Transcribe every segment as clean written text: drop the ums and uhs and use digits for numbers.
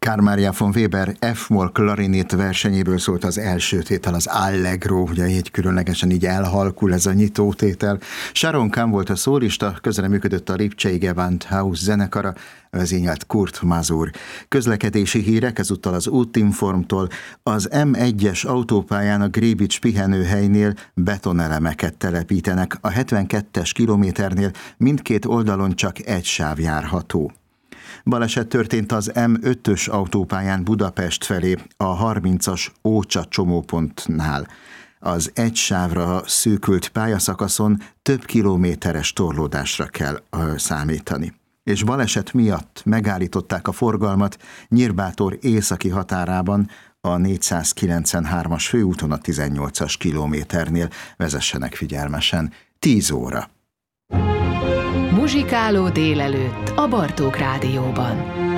Carl Maria von Weber F-moll klarinét versenyéből szólt az első tétel, az Allegro, ugye így különlegesen így elhalkul ez a nyitótétel. Sharon Kahn volt a szólista, közreműködött a Lipcsei Gewandhaus zenekara, vezényelt Kurt Masur. Közlekedési hírek ezúttal az Útinformtól. Az M1-es autópályán a Grébics pihenőhelynél betonelemeket telepítenek. A 72-es kilométernél mindkét oldalon csak egy sáv járható. Baleset történt az M5-ös autópályán Budapest felé, a 30-as Ócsa csomópontnál. Az egy sávra szűkült pályaszakaszon több kilométeres torlódásra kell számítani. És baleset miatt megállították a forgalmat Nyírbátor északi határában, a 493-as főúton a 18-as kilométernél. Vezessenek figyelmesen. 10 óra. Muzsikáló délelőtt a Bartók Rádióban.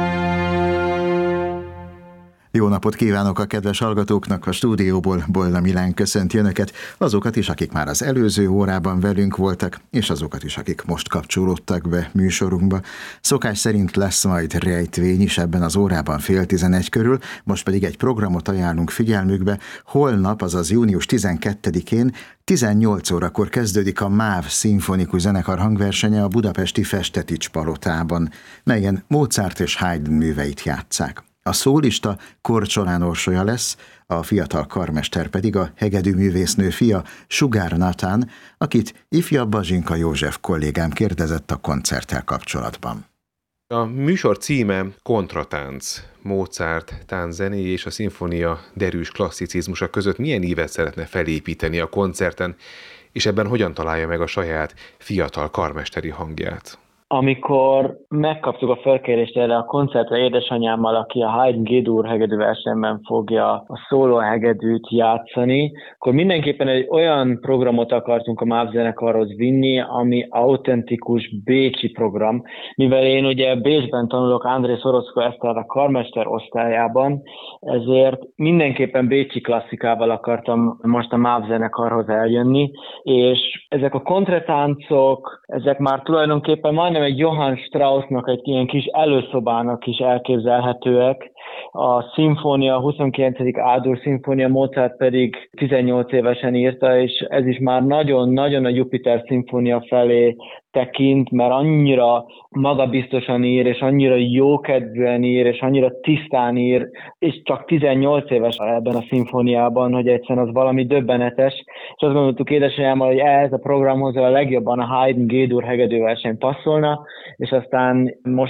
Jó napot kívánok a kedves hallgatóknak, a stúdióból Bolla Milán köszönti önöket, azokat is, akik már az előző órában velünk voltak, és azokat is, akik most kapcsolódtak be műsorunkba. Szokás szerint lesz majd rejtvény is ebben az órában 10:30 körül, most pedig egy programot ajánlunk figyelmükbe. Holnap, azaz június 12-én 18 órakor kezdődik a MÁV szimfonikus zenekar hangversenye a budapesti Festetics palotában, melyen Mozart és Haydn műveit játsszák. A szólista Korcsolán Orsolya lesz, a fiatal karmester pedig a hegedűművésznő fia, Sugár Natán, akit ifjabb Bazsinka József kollégám kérdezett a koncerttel kapcsolatban. A műsor címe Kontratánc, Mozart tánczenéje és a szimfónia derűs klasszicizmusa között milyen ívet szeretne felépíteni a koncerten, és ebben hogyan találja meg a saját fiatal karmesteri hangját? Amikor megkaptuk a felkérést erre a koncertre édesanyámmal, aki a Haydn G-dur hegedűversenyben fogja a szóló hegedűt játszani, akkor mindenképpen egy olyan programot akartunk a MÁV zenekarhoz vinni, ami autentikus bécsi program. Mivel én ugye Bécsben tanulok André Szorocko Eszter a karmester osztályában, ezért mindenképpen bécsi klasszikával akartam most a MÁV zenekarhoz eljönni, és ezek a kontratáncok, ezek már tulajdonképpen majdnem egy Johann Straussnak egy ilyen kis előszobának is elképzelhetőek. A szimfónia, a 29. A-dur szimfónia, Mozart pedig 18 évesen írta, és ez is már nagyon-nagyon a Jupiter szimfónia felé tekint, mert annyira magabiztosan ír, és annyira jókedvűen ír, és annyira tisztán ír, és csak 18 éves ebben a szimfóniában, hogy egyszerűen az valami döbbenetes. És azt gondoltuk édesanyámmal, hogy ehhez a programhoz a legjobban a Haydn G-dur hegedűverseny passzolna, és aztán most